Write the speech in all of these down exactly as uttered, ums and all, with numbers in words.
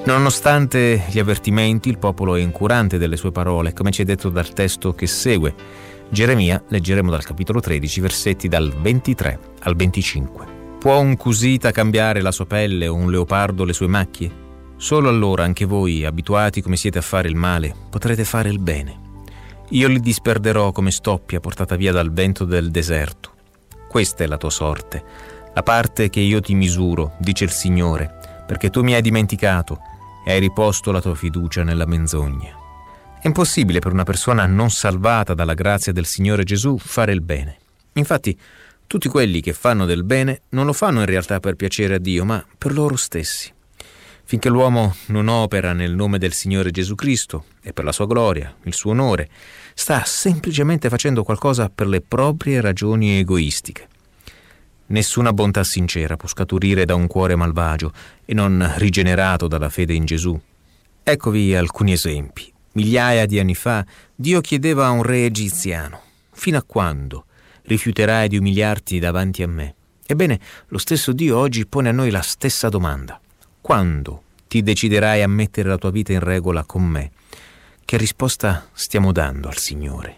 Nonostante gli avvertimenti, il popolo è incurante delle sue parole, come ci è detto dal testo che segue. Geremia, leggeremo dal capitolo tredici, versetti dal ventitré al venticinque. Può un cusita cambiare la sua pelle o un leopardo le sue macchie? Solo allora anche voi, abituati come siete a fare il male, potrete fare il bene. Io li disperderò come stoppia portata via dal vento del deserto. Questa è la tua sorte, la parte che io ti misuro, dice il Signore, perché tu mi hai dimenticato e hai riposto la tua fiducia nella menzogna. È impossibile per una persona non salvata dalla grazia del Signore Gesù fare il bene. Infatti, tutti quelli che fanno del bene non lo fanno in realtà per piacere a Dio, ma per loro stessi. Finché l'uomo non opera nel nome del Signore Gesù Cristo e per la sua gloria, il suo onore, sta semplicemente facendo qualcosa per le proprie ragioni egoistiche. Nessuna bontà sincera può scaturire da un cuore malvagio e non rigenerato dalla fede in Gesù. Eccovi alcuni esempi. Migliaia di anni fa Dio chiedeva a un re egiziano: «Fino a quando rifiuterai di umiliarti davanti a me?» Ebbene, lo stesso Dio oggi pone a noi la stessa domanda: quando ti deciderai a mettere la tua vita in regola con me? Che risposta stiamo dando al Signore?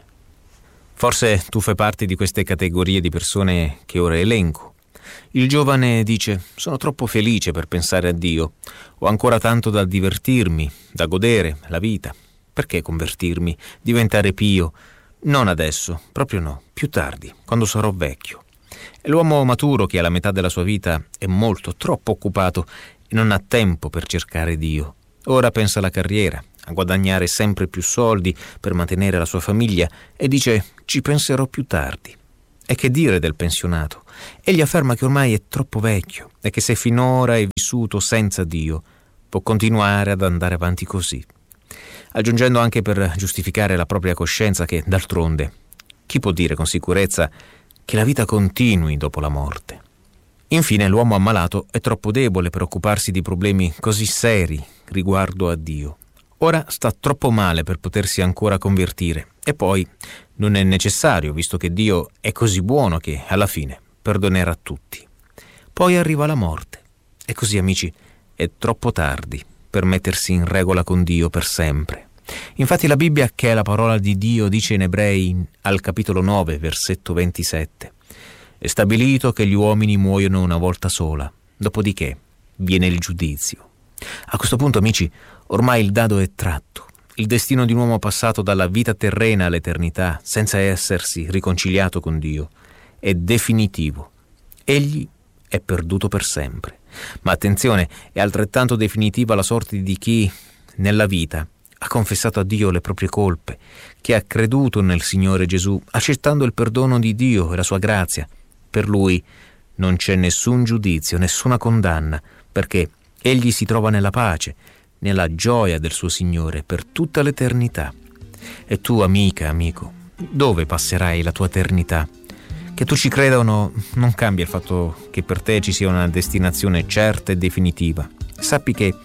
Forse tu fai parte di queste categorie di persone che ora elenco. Il giovane dice: sono troppo felice per pensare a Dio, ho ancora tanto da divertirmi, da godere la vita. Perché convertirmi, diventare pio? Non adesso, proprio no, più tardi, quando sarò vecchio. È l'uomo maturo che alla metà della sua vita è molto, troppo occupato e non ha tempo per cercare Dio. Ora pensa alla carriera, a guadagnare sempre più soldi per mantenere la sua famiglia e dice: ci penserò più tardi. E che dire del pensionato? Egli afferma che ormai è troppo vecchio e che se finora è vissuto senza Dio può continuare ad andare avanti così, aggiungendo anche per giustificare la propria coscienza che, d'altronde, chi può dire con sicurezza che la vita continui dopo la morte? Infine, l'uomo ammalato è troppo debole per occuparsi di problemi così seri riguardo a Dio. Ora sta troppo male per potersi ancora convertire e poi non è necessario, visto che Dio è così buono che alla fine perdonerà tutti. Poi arriva la morte e così, amici, è troppo tardi per mettersi in regola con Dio per sempre. Infatti la Bibbia, che è la parola di Dio, dice in Ebrei al capitolo nove, versetto ventisette: è stabilito che gli uomini muoiono una volta sola, dopodiché viene il giudizio. A questo punto, amici, ormai il dado è tratto. Il destino di un uomo passato dalla vita terrena all'eternità, senza essersi riconciliato con Dio, è definitivo. Egli è perduto per sempre. Ma attenzione, è altrettanto definitiva la sorte di chi, nella vita, ha confessato a Dio le proprie colpe, che ha creduto nel Signore Gesù, accettando il perdono di Dio e la sua grazia. Per lui non c'è nessun giudizio, nessuna condanna, perché egli si trova nella pace, nella gioia del suo Signore per tutta l'eternità. E tu, amica, amico, dove passerai la tua eternità? Che tu ci creda o no, non cambia il fatto che per te ci sia una destinazione certa e definitiva. Sappi che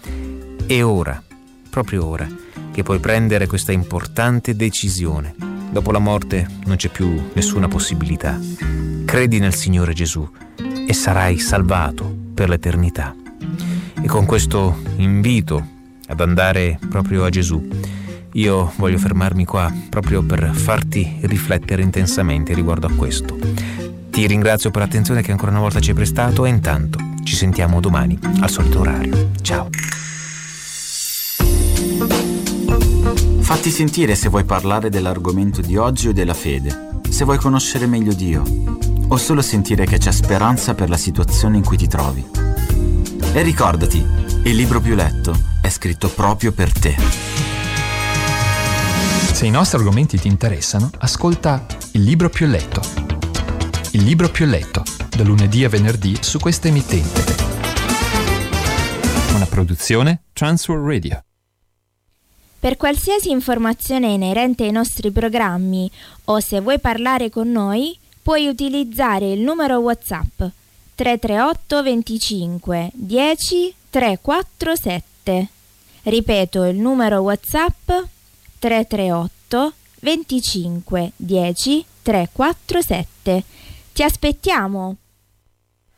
è ora, proprio ora, che puoi prendere questa importante decisione. Dopo la morte non c'è più nessuna possibilità. Credi nel Signore Gesù e sarai salvato per l'eternità. E con questo invito ad andare proprio a Gesù, io voglio fermarmi qua proprio per farti riflettere intensamente riguardo a questo. Ti ringrazio per l'attenzione che ancora una volta ci hai prestato e intanto ci sentiamo domani al solito orario. Ciao. Fatti sentire se vuoi parlare dell'argomento di oggi o della fede, se vuoi conoscere meglio Dio o solo sentire che c'è speranza per la situazione in cui ti trovi. E ricordati, il libro più letto è scritto proprio per te. Se i nostri argomenti ti interessano, ascolta Il libro più letto. Il libro più letto, da lunedì a venerdì su questa emittente. Una produzione Transworld Radio. Per qualsiasi informazione inerente ai nostri programmi o se vuoi parlare con noi, puoi utilizzare il numero WhatsApp tre tre otto venticinque dieci trecentoquarantasette. Ripeto il numero WhatsApp tre tre otto venticinque dieci trecentoquarantasette. Ti aspettiamo!